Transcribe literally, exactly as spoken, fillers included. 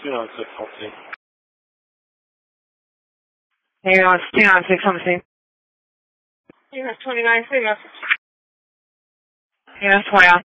two nine six on scene. Hey, on two nine six on the scene. U S twenty-nine, three message. U S twenty-nine.